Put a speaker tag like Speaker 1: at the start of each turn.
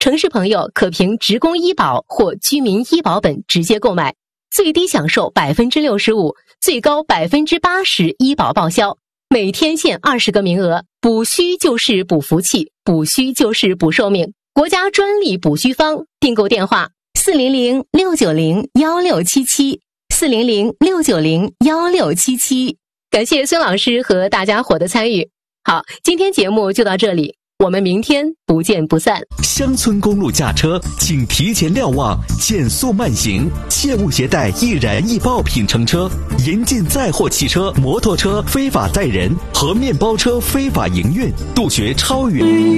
Speaker 1: 城市朋友可凭职工医保或居民医保本直接购买，最低享受 65%， 最高 80% 医保报销，每天限20个名额，补虚就是补福气，补虚就是补寿命，国家专利补虚方，订购电话400-690-1677，400-690-1677。感谢孙老师和大家伙的参与。好，今天节目就到这里，我们明天不见不散。
Speaker 2: 乡村公路驾车，请提前瞭望，减速慢行，切勿携带易燃易爆品乘车，严禁载货汽车、摩托车非法载人和面包车非法营运，杜绝超员。